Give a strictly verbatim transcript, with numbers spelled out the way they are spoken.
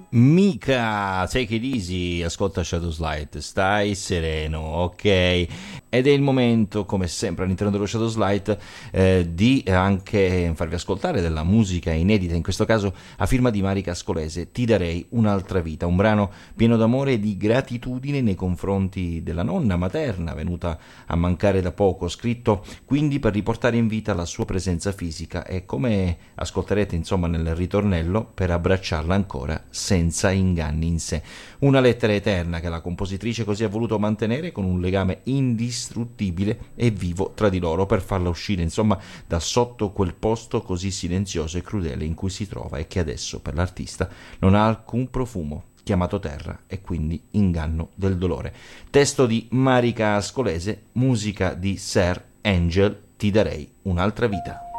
Mica, take it easy, ascolta Shadows Light, stai sereno, ok? Ed è il momento, come sempre all'interno dello Shadows Light, eh, di anche farvi ascoltare della musica inedita, in questo caso a firma di Marica Ascolese, Ti darei un'altra vita, un brano pieno d'amore e di gratitudine nei confronti della nonna materna, venuta a mancare da poco, scritto quindi per riportare in vita la sua presenza fisica e, come ascolterete insomma nel ritornello, per abbracciarla ancora senza inganni in sé. Una lettera eterna che la compositrice così ha voluto mantenere con un legame indistruttibile e vivo tra di loro per farla uscire insomma da sotto quel posto così silenzioso e crudele in cui si trova e che adesso per l'artista non ha alcun profumo, chiamato terra e quindi inganno del dolore. Testo di Marica Ascolese, musica di Sir Angel, Ti darei un'altra vita.